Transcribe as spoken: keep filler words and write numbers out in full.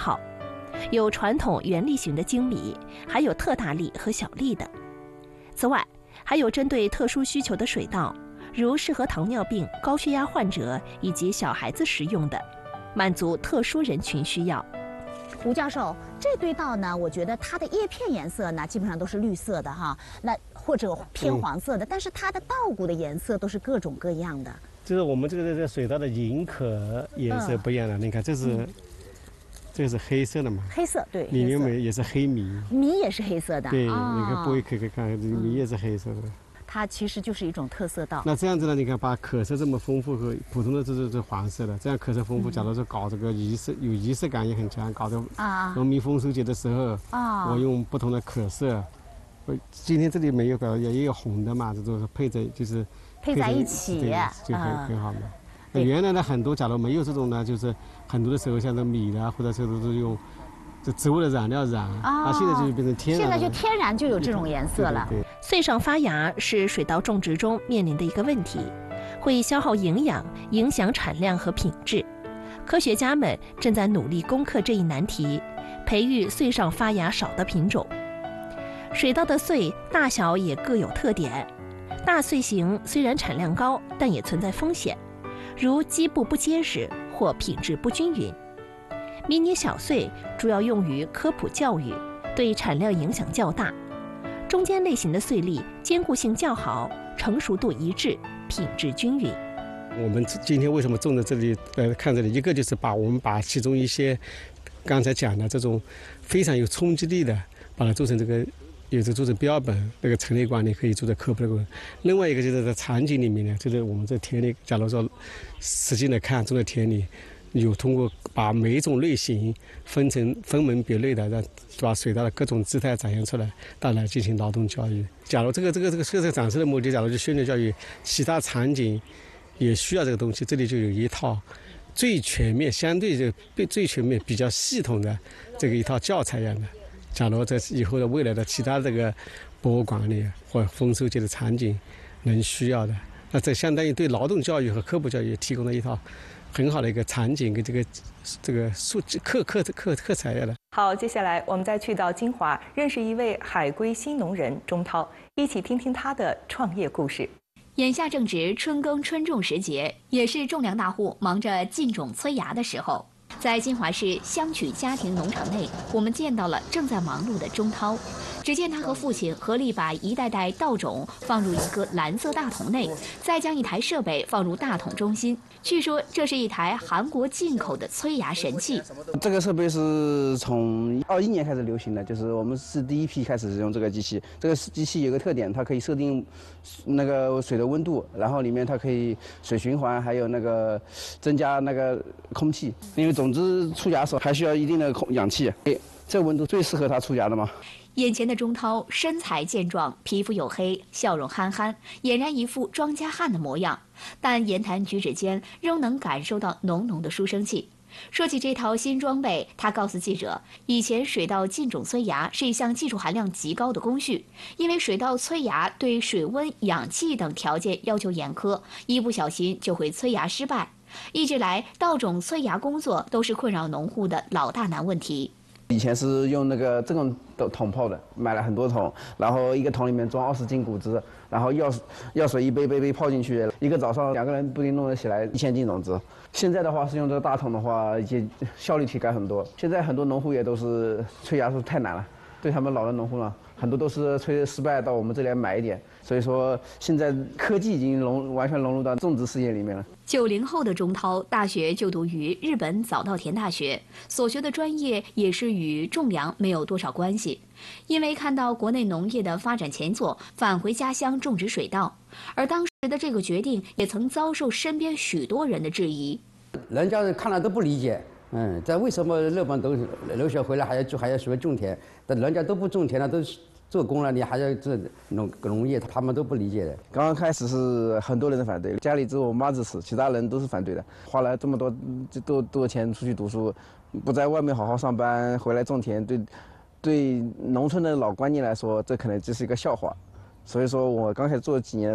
好，有传统圆粒型的精米，还有特大粒和小粒的。此外，还有针对特殊需求的水稻，如适合糖尿病、高血压患者以及小孩子食用的，满足特殊人群需要。 吴教授，这堆稻呢，我觉得它的叶片颜色呢，基本上都是绿色的哈，那或者偏黄色的，嗯、但是它的稻谷的颜色都是各种各样的。 就是我们这个这个水稻的银壳颜色不一样的，嗯、你看这是、嗯、这个是黑色的嘛？ 黑色对， 里面也是黑米， 米也是黑色的。 对， 哦、 你看剥一颗可以看，米也是黑色的。 它其实就是一种特色稻。 那这样子呢？你看，把可色这么丰富和普通的这是这黄色的，这样可色丰富。假如说搞这个仪式，有仪式感也很强，搞的啊，农民丰收节的时候啊，我用不同的可色。我今天这里没有搞，也也有红的嘛，这都是配在就是配在一起， 就很很好嘛。那原来呢，很多假如没有这种呢，就是很多的时候像这米啦，或者是都是用。这植物的染料染啊，现在就变成天然， 现在就天然就有这种颜色了。 对对对， 穗上发芽是水稻种植中面临的一个问题，会消耗营养，影响产量和品质。科学家们正在努力攻克这一难题，培育穗上发芽少的品种。水稻的穗大小也各有特点，大穗型虽然产量高，但也存在风险，如基部不结实或品质不均匀。迷你小穗主要用于科普教育，对产量影响较大。中间类型的穗粒坚固性较好，成熟度一致，品质均匀。 我们今天为什么种在这里？呃，看这里，一个就是把我们把其中一些刚才讲的这种非常有冲击力的，把它做成这个，有的做成标本，那个陈列馆里可以做在科普的过程。另外一个就是在场景里面呢，就是我们在田里，假如说实际的看种在田里。有通过把每一种类型分成分门别类的，让把水稻的各种姿态展现出来，到来进行劳动教育。假如这个这个这个这个展示的目的，假如是宣传教育，其他场景也需要这个东西，这里就有一套最全面、相对这最全面、比较系统的这个一套教材一样的。假如在以后的未来的其他这个博物馆里或丰收节的场景能需要的，那这相当于对劳动教育和科普教育提供了一套。很好的一个场景跟这个这个素质课课课课材了。 好，接下来我们再去到金华，认识一位海归新农人钟涛，一起听听他的创业故事。 眼下正值春耕春种时节，也是种粮大户忙着进种催芽的时候。在金华市香曲家庭农场内，我们见到了正在忙碌的钟涛。只见他和父亲合力把一袋袋稻种放入一个蓝色大桶内，再将一台设备放入大桶中心。据说这是一台韩国进口的催芽神器。 这个设备是从二一年开始流行的，就是我们是第一批开始使用这个机器。这个机器有个特点，它可以设定那个水的温度，然后里面它可以水循环，还有那个增加那个空气。因为种子出芽的时候还需要一定的空氧气，这温度最适合它出芽的嘛。 眼前的钟涛身材健壮，皮肤黝黑，笑容憨憨，俨然一副庄稼汉的模样。但言谈举止间仍能感受到浓浓的书生气。说起这套新装备，他告诉记者，以前水稻浸种催芽是一项技术含量极高的工序，因为水稻催芽对水温、氧气等条件要求严苛，一不小心就会催芽失败。一直来，稻种催芽工作都是困扰农户的老大难问题。 以前是用那个这种桶泡的，买了很多桶，然后一个桶里面装二十斤谷子，然后药药水一杯杯杯泡进去，一个早上两个人不一定弄得起来一千斤种子。现在的话是用这个大桶的话，已经效率提高很多。现在很多农户也都是催芽是太难了，对他们老的农户呢，很多都是催失败到我们这里来买一点。所以说，现在科技已经融完全融入到种植事业里面了。 九零后的钟涛大学就读于日本早稻田大学，所学的专业也是与种粮没有多少关系。因为看到国内农业的发展前景，返回家乡种植水稻。而当时的这个决定，也曾遭受身边许多人的质疑。 人家看了都不理解，嗯，这为什么日本都留学回来还要就还要学种田？但人家都不种田了，都做工了，你还要做农农业，他们都不理解的。 刚刚开始是很多人反对，家里只有我妈支持，其他人都是反对的。花了这么多多多钱出去读书，不在外面好好上班，回来种田，对对农村的老观念来说，这可能就是一个笑话。所以说我刚开始做几年。